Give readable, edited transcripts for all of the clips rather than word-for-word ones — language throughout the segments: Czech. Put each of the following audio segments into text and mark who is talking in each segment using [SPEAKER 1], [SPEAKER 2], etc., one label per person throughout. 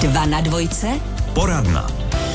[SPEAKER 1] 2 na dvojce.
[SPEAKER 2] Poradna.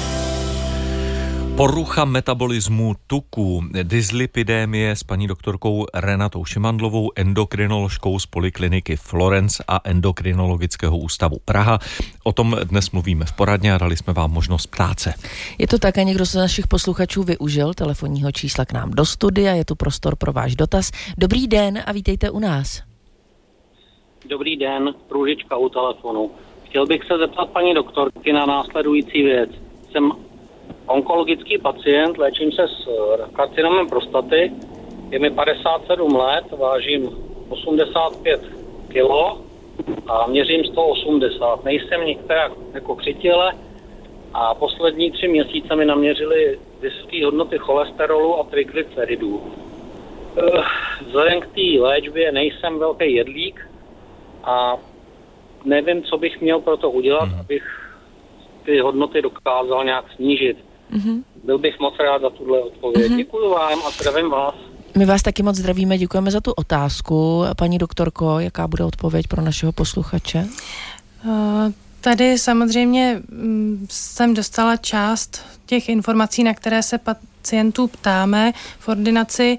[SPEAKER 3] Porucha metabolismu tuku, dyslipidémie s paní doktorkou Renatou Šimandlovou, endokrinoložkou z polikliniky Florence a endokrinologického ústavu Praha. O tom dnes mluvíme v poradně a dali jsme vám možnost ptát se.
[SPEAKER 4] Je to tak a někdo z našich posluchačů využil telefonního čísla k nám do studia, je tu prostor pro váš dotaz. Dobrý den a vítejte u nás.
[SPEAKER 5] Dobrý den, Růžička u telefonu. Chtěl bych se zeptat paní doktorky na následující věc. Jsem onkologický pacient, léčím se s karcinomem prostaty, je mi 57 let, vážím 85 kilo a měřím 180. Nejsem nikterak jako křitěle a poslední 3 měsíce mi naměřili vysoké hodnoty cholesterolu a triglyceridů. Vzhledem k té léčbě nejsem velký jedlík a nevím, co bych měl pro to udělat, abych ty hodnoty dokázal nějak snížit. Byl bych moc rád za tuhle odpověď. Děkuju vám a zdravím vás.
[SPEAKER 4] My vás taky moc zdravíme, děkujeme za tu otázku. Paní doktorko, jaká bude odpověď pro našeho posluchače?
[SPEAKER 6] Tady samozřejmě jsem dostala část těch informací, na které se pacientů ptáme v ordinaci.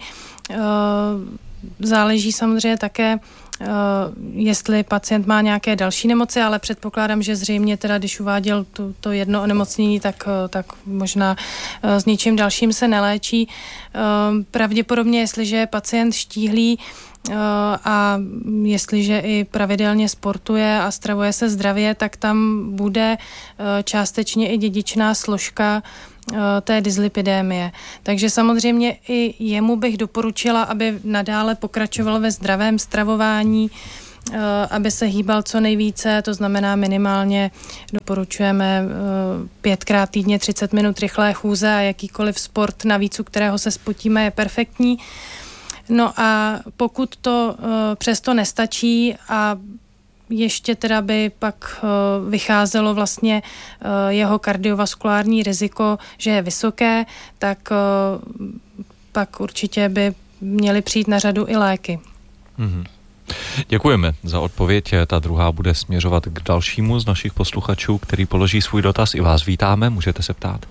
[SPEAKER 6] Záleží samozřejmě také, jestli pacient má nějaké další nemoci, ale předpokládám, že zřejmě teda, když uváděl to jedno onemocnění, tak možná s ničím dalším se neléčí. Pravděpodobně, jestliže je pacient štíhlý a jestliže i pravidelně sportuje a stravuje se zdravě, tak tam bude částečně i dědičná složka té dyslipidémie. Takže samozřejmě i jemu bych doporučila, aby nadále pokračoval ve zdravém stravování, aby se hýbal co nejvíce, to znamená minimálně doporučujeme 5krát týdně 30 minut rychlé chůze a jakýkoliv sport navíc, u kterého se spotíme, je perfektní. No a pokud to přesto nestačí a ještě teda by pak vycházelo vlastně jeho kardiovaskulární riziko, že je vysoké, tak pak určitě by měly přijít na řadu i léky.
[SPEAKER 3] Děkujeme za odpověď. Ta druhá bude směřovat k dalšímu z našich posluchačů, který položí svůj dotaz. I vás vítáme, můžete se ptát.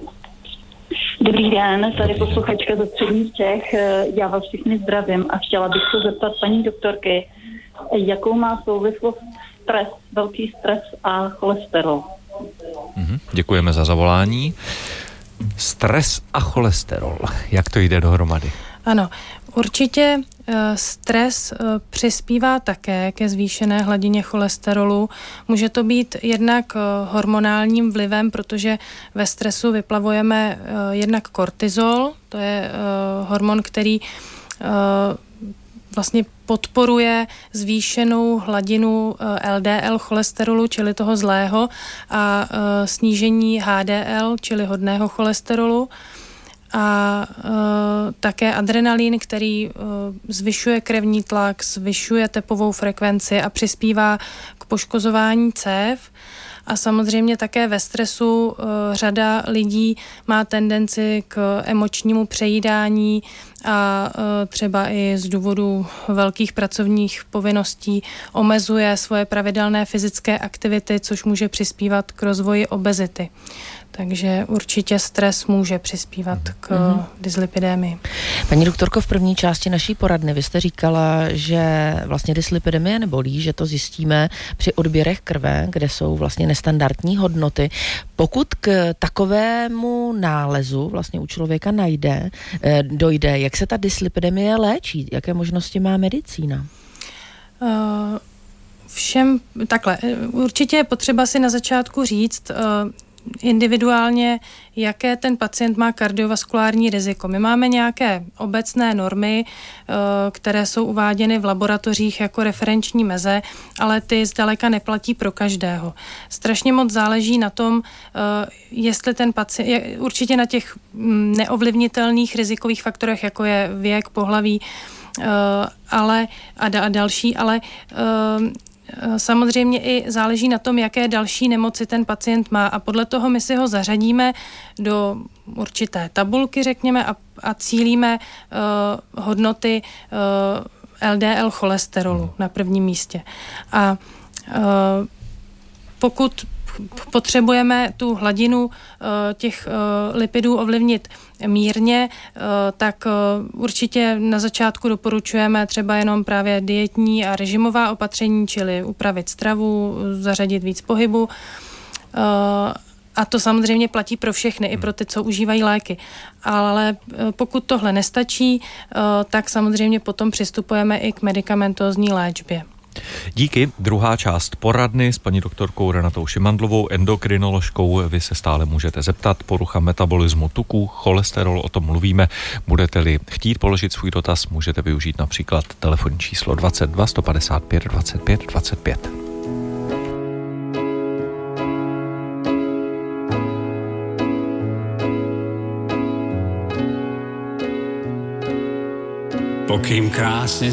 [SPEAKER 7] Dobrý den, tady posluchačka ze středních Čech. Já vás všichni zdravím a chtěla bych se zeptat paní doktorky, jakou má souvislost stres, velký stres a cholesterol.
[SPEAKER 3] Děkujeme za zavolání. Stres a cholesterol, jak to jde dohromady?
[SPEAKER 6] Ano, určitě stres přispívá také ke zvýšené hladině cholesterolu. Může to být jednak hormonálním vlivem, protože ve stresu vyplavujeme jednak kortizol, to je hormon, který vlastně podporuje zvýšenou hladinu LDL cholesterolu, čili toho zlého, a snížení HDL, čili hodného cholesterolu. A také adrenalin, který zvyšuje krevní tlak, zvyšuje tepovou frekvenci a přispívá k poškozování cév. A samozřejmě také ve stresu řada lidí má tendenci k emočnímu přejídání a třeba i z důvodu velkých pracovních povinností omezuje svoje pravidelné fyzické aktivity, což může přispívat k rozvoji obezity. Takže určitě stres může přispívat k dyslipidémii.
[SPEAKER 4] Paní doktorko, v první části naší poradny vy jste říkala, že vlastně dyslipidemie nebolí, že to zjistíme při odběrech krve, kde jsou vlastně nestandardní hodnoty. Pokud k takovému nálezu vlastně u člověka dojde, jak se ta dyslipidemie léčí? Jaké možnosti má medicína?
[SPEAKER 6] Takhle, určitě je potřeba si na začátku říct, individuálně, jaké ten pacient má kardiovaskulární riziko. My máme nějaké obecné normy, které jsou uváděny v laboratořích jako referenční meze, ale ty zdaleka neplatí pro každého. Strašně moc záleží na tom, jestli ten pacient, určitě na těch neovlivnitelných rizikových faktorech, jako je věk, pohlaví, a další, ale samozřejmě i záleží na tom, jaké další nemoci ten pacient má, a podle toho my si ho zařadíme do určité tabulky, řekněme, a cílíme hodnoty LDL cholesterolu na prvním místě. A pokud potřebujeme tu hladinu těch lipidů ovlivnit mírně, tak určitě na začátku doporučujeme třeba jenom právě dietní a režimová opatření, čili upravit stravu, zařadit víc pohybu. A to samozřejmě platí pro všechny, i pro ty, co užívají léky. Ale pokud tohle nestačí, tak samozřejmě potom přistupujeme i k medikamentózní léčbě.
[SPEAKER 3] Díky. Druhá část poradny s paní doktorkou Renatou Šimandlovou, endokrinoložkou. Vy se stále můžete zeptat. Porucha metabolismu tuku, cholesterol, o tom mluvíme. Budete-li chtít položit svůj dotaz, můžete využít například telefonní číslo 22 155 25 25.
[SPEAKER 1] Pokým krásně